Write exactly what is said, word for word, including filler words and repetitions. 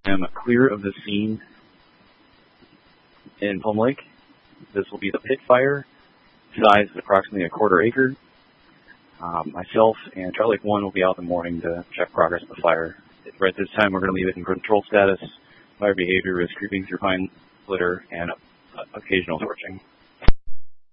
am clear of the scene in Plum Lake. This will be the pit fire. Size is approximately a quarter acre. Um, myself and Charlie Lake one will be out in the morning to check progress of the fire. Right this time, we're going to leave it in control status. Fire behavior is creeping through pine litter and uh, occasional torching.